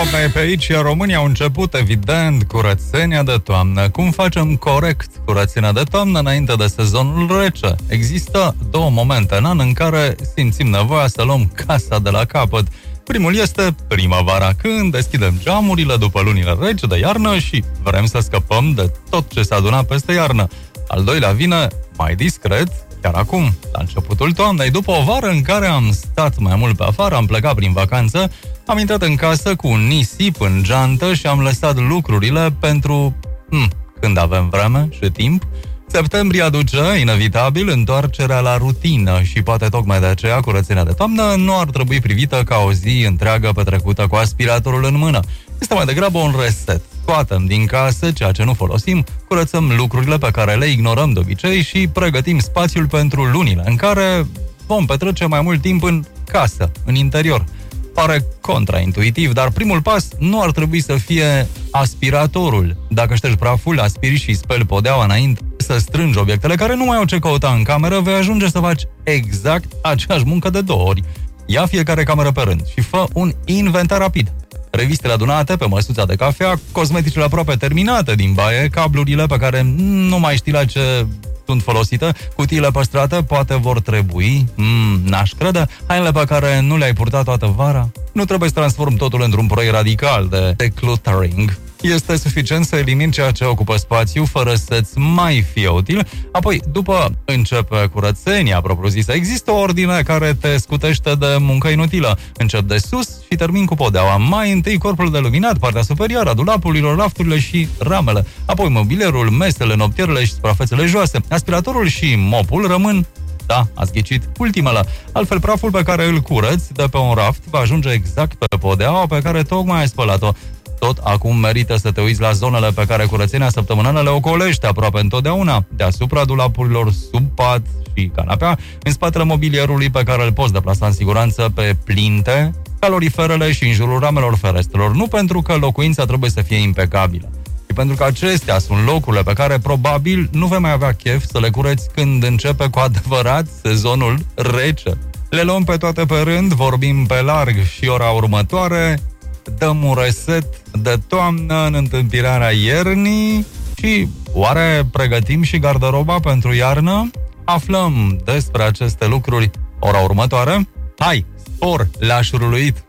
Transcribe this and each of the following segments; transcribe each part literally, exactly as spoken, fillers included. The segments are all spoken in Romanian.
toamna e pe aici, iar România au început, evident, curățenia de toamnă. Cum facem corect curățenia de toamnă înainte de sezonul rece? Există două momente în an în care simțim nevoia să luăm casa de la capăt. Primul este primăvara, când deschidem geamurile după lunile reci de iarnă și vrem să scăpăm de tot ce s-a adunat peste iarnă. Al doilea vine mai discret, chiar acum, la începutul toamnei, după o vară în care am stat mai mult pe afară, am plecat prin vacanță, am intrat în casă cu un nisip în geantă și am lăsat lucrurile pentru hm, când avem vreme și timp. Septembrie aduce, inevitabil, întoarcerea la rutină și poate tocmai de aceea curățenia de toamnă nu ar trebui privită ca o zi întreagă petrecută cu aspiratorul în mână. Este mai degrabă un reset. Scoatem din casă ceea ce nu folosim, curățăm lucrurile pe care le ignorăm de obicei și pregătim spațiul pentru lunile în care vom petrece mai mult timp în casă, în interior. Pare contraintuitiv, dar primul pas nu ar trebui să fie aspiratorul. Dacă ștergi praful, aspiri și speli podeaua înainte să strângi obiectele care nu mai au ce căuta în cameră, vei ajunge să faci exact aceeași muncă de două ori. Ia fiecare cameră pe rând și fă un inventar rapid. Revistele adunate pe măsuța de cafea, cosmeticele aproape terminate din baie, cablurile pe care nu mai știi la ce sunt folosite, cutiile păstrate poate vor trebui, mm, n-aș crede, hainele pe care nu le-ai purtat toată vara. Nu trebuie să transform totul într-un proiect radical de decluttering. Este suficient să elimini ceea ce ocupă spațiu fără să-ți mai fie util. Apoi, după începe curățenia propriu-zisă, există o ordine care te scutește de muncă inutilă. Încep de sus și termin cu podeaua. Mai întâi corpul de luminat, partea superioară a dulapurilor, rafturile și ramele. Apoi mobilierul, mesele, noptierele și suprafețele joase. Aspiratorul și mopul rămân, da, ați ghicit, ultimele. Altfel, praful pe care îl curăți de pe un raft va ajunge exact pe podeaua pe care tocmai ai spălat-o. Tot acum merită să te uiți la zonele pe care curățenia săptămânală le ocolește aproape întotdeauna, deasupra dulapurilor, sub pat și canapea, în spatele mobilierului pe care îl poți deplasa în siguranță pe plinte, caloriferele și în jurul ramelor ferestrelor. Nu pentru că locuința trebuie să fie impecabilă, ci pentru că acestea sunt locurile pe care probabil nu vei mai avea chef să le cureți când începe cu adevărat sezonul rece. Le luăm pe toate pe rând, vorbim pe larg și ora următoare, dăm un reset de toamnă în întâmpinarea iernii și oare pregătim și garderoba pentru iarnă? Aflăm despre aceste lucruri ora următoare. Hai, spor la șuruluit!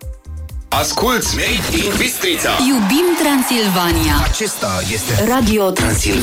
Asculți Made in Bistrița! Iubim Transilvania! Acesta este Radio Transilvania.